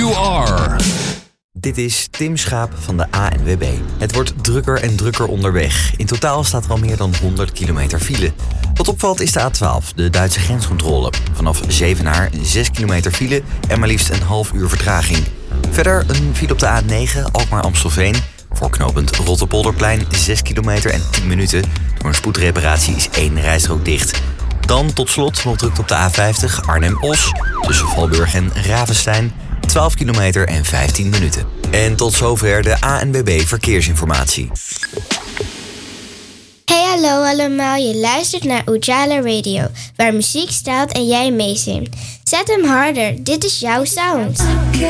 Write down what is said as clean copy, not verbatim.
you are. Dit is Tim Schaap van de ANWB. Het wordt drukker en drukker onderweg. In totaal staat er al meer dan 100 kilometer file. Wat opvalt is de A12, de Duitse grenscontrole. Vanaf Zevenaar 6 kilometer file en maar liefst een half uur vertraging. Verder een file op de A9, Alkmaar-Amstelveen. Voor knooppunt Rotterpolderplein 6 kilometer en 10 minuten. Door een spoedreparatie is 1 rijstrook dicht. Dan tot slot nog druk op de A50 Arnhem-Os. Tussen Valburg en Ravenstein 12 kilometer en 15 minuten. En tot zover de ANWB Verkeersinformatie. Hey hallo allemaal, je luistert naar Ujala Radio, waar muziek staat en jij meezingt. Zet hem harder, dit is jouw sound.